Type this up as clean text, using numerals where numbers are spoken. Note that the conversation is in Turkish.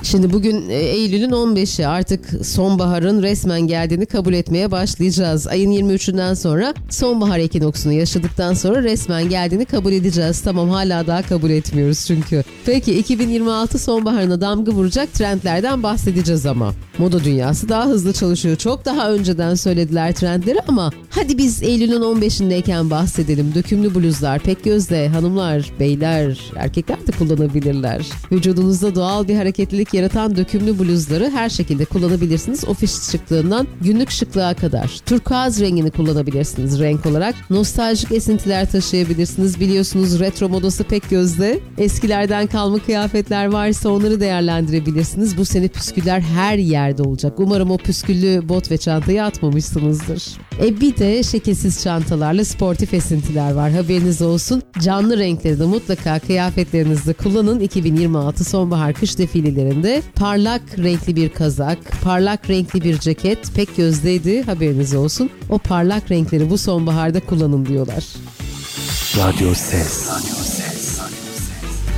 Şimdi bugün Eylül'ün 15'i, artık sonbaharın resmen geldiğini kabul etmeye başlayacağız. Ayın 23'ünden sonra sonbahar ekinoksunu yaşadıktan sonra resmen geldiğini kabul edeceğiz. Tamam, hala daha kabul etmiyoruz çünkü. Peki 2026 sonbaharına damga vuracak trendlerden bahsedeceğiz ama. Moda dünyası daha hızlı çalışıyor. Çok daha önceden söylediler trendleri ama hadi biz Eylül'ün 15'indeyken bahsedelim. Dökümlü bluzlar, pek gözle hanımlar, beyler, erkekler de kullanabilirler. Vücudunuzda doğal bir hareketlilik yaratan dökümlü bluzları her şekilde kullanabilirsiniz. Ofis şıklığından günlük şıklığa kadar. Turkuaz rengini kullanabilirsiniz renk olarak. Nostaljik esintiler taşıyabilirsiniz. Biliyorsunuz retro modası pek gözde. Eskilerden kalma kıyafetler varsa onları değerlendirebilirsiniz. Bu sene püsküller her yerde olacak. Umarım o püsküllü bot ve çantayı atmamışsınızdır. Bir de şekilsiz çantalarla sportif esintiler var. Haberiniz olsun. Canlı renkleri de mutlaka kıyafetlerinizde kullanın. 2026 sonbahar kış defilelerinde parlak renkli bir kazak, parlak renkli bir ceket pek gözdeydi. Haberiniz olsun. O parlak renkleri bu sonbaharda kullanın diyorlar. Radyo Ses.